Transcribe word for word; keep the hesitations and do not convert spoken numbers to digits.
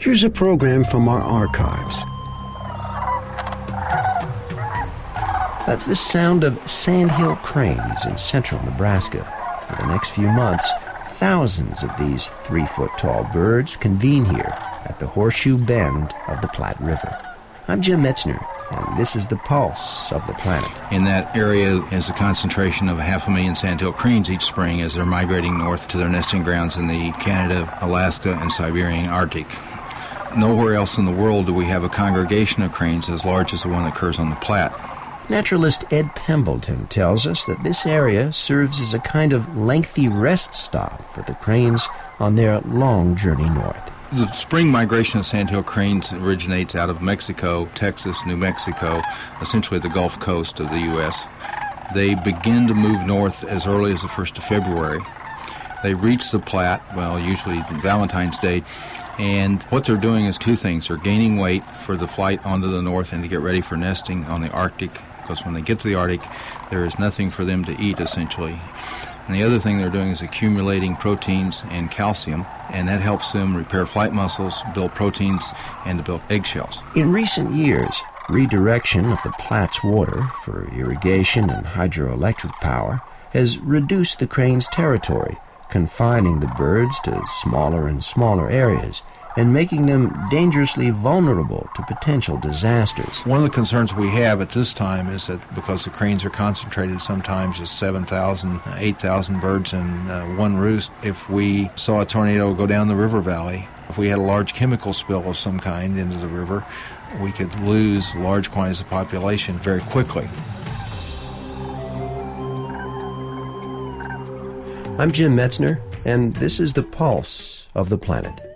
Here's a program from our archives. That's the sound of sandhill cranes in central Nebraska. For the next few months, thousands of these three-foot-tall birds convene here at the Horseshoe Bend of the Platte River. I'm Jim Metzner, and this is the pulse of the planet. In that area is a concentration of half a million sandhill cranes each spring as they're migrating north to their nesting grounds in the Canada, Alaska, and Siberian Arctic. Nowhere else in the world do we have a congregation of cranes as large as the one that occurs on the Platte. Naturalist Ed Pembleton tells us that this area serves as a kind of lengthy rest stop for the cranes on their long journey north. The spring migration of sandhill cranes originates out of Mexico, Texas, New Mexico, essentially the Gulf Coast of the U S They begin to move north as early as the first of February. They reach the Platte, well, usually Valentine's Day, and what they're doing is two things. They're gaining weight for the flight onto the north and to get ready for nesting on the Arctic, because when they get to the Arctic, there is nothing for them to eat, essentially. And the other thing they're doing is accumulating proteins and calcium, and that helps them repair flight muscles, build proteins, and to build eggshells. In recent years, redirection of the Platte's water for irrigation and hydroelectric power has reduced the crane's territory, confining the birds to smaller and smaller areas and making them dangerously vulnerable to potential disasters. One of the concerns we have at this time is that because the cranes are concentrated sometimes as seven thousand, eight thousand birds in uh, one roost, if we saw a tornado go down the river valley, if we had a large chemical spill of some kind into the river, we could lose large quantities of population very quickly. I'm Jim Metzner, and this is the pulse of the planet.